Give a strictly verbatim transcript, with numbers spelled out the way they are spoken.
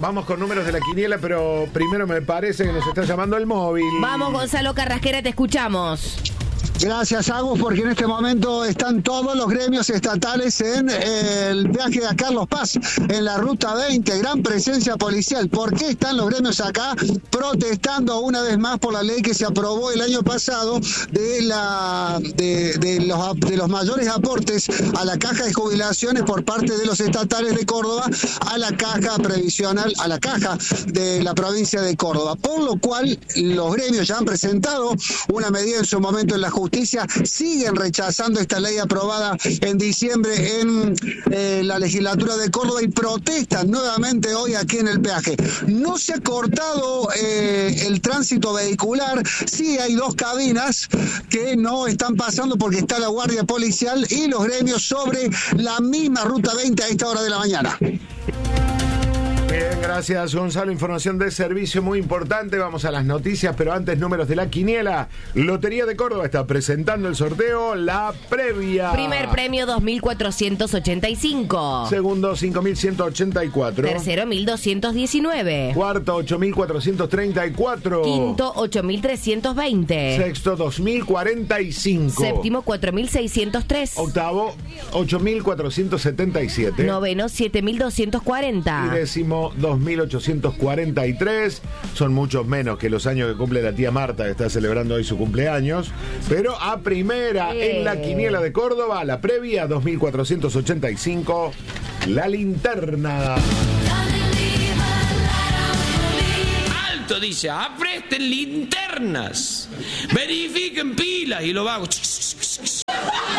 Vamos con números de la quiniela, pero primero me parece que nos está llamando el móvil. Vamos, Gonzalo Carrasquera, te escuchamos. Gracias, Agus, porque en este momento están todos los gremios estatales en el peaje de Carlos Paz, en la ruta veinte, gran presencia policial. ¿Por qué están los gremios acá protestando una vez más por la ley que se aprobó el año pasado de la de, de los de los mayores aportes a la caja de jubilaciones por parte de los estatales de Córdoba a la caja previsional, a la caja de la provincia de Córdoba? Por lo cual los gremios ya han presentado una medida en su momento en la justicia. Siguen rechazando esta ley aprobada en diciembre en eh, la legislatura de Córdoba y protestan nuevamente hoy aquí en el peaje. No se ha cortado eh, el tránsito vehicular, sí hay dos cabinas que no están pasando porque está la guardia policial y los gremios sobre la misma ruta veinte a esta hora de la mañana. Bien, gracias Gonzalo, información de servicio muy importante. Vamos a las noticias, pero antes números de la quiniela. Lotería de Córdoba está presentando el sorteo La Previa. Primer premio dos mil cuatrocientos ochenta y cinco. Segundo cinco mil ciento ochenta y cuatro. Tercero mil doscientos diecinueve. Cuarto ocho mil cuatrocientos treinta y cuatro. Quinto ocho mil trescientos veinte. Sexto dos mil cuarenta y cinco. Séptimo cuatro mil seiscientos tres. Octavo ocho mil cuatrocientos setenta y siete. Noveno siete mil doscientos cuarenta. Y décimo dos mil ochocientos cuarenta y tres. Son muchos menos que los años que cumple la tía Marta, que está celebrando hoy su cumpleaños. Pero a primera eh. en la quiniela de Córdoba, La Previa dos mil cuatrocientos ochenta y cinco, La Linterna. Alto, dice, apresten linternas, verifiquen pilas y lo hago.